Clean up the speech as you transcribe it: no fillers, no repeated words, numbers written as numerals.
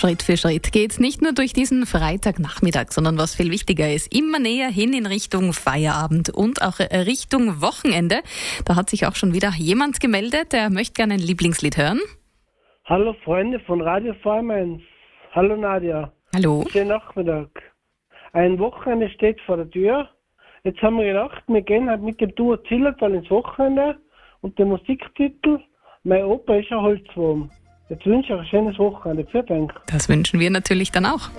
Schritt für Schritt geht's nicht nur durch diesen Freitagnachmittag, sondern was viel wichtiger ist, immer näher hin in Richtung Feierabend und auch Richtung Wochenende. Da hat sich auch schon wieder jemand gemeldet, der möchte gerne ein Lieblingslied hören. Hallo Freunde von Radio Vormeins. Hallo Nadja. Hallo. Schönen Nachmittag. Ein Wochenende steht vor der Tür. Jetzt haben wir gedacht, wir gehen halt mit dem Duo Zillertal ins Wochenende und der Musiktitel Mein Opa ist ein Holzwurm. Jetzt wünsche ich euch ein schönes Wochenende. Vielen Dank. Das wünschen wir natürlich dann auch.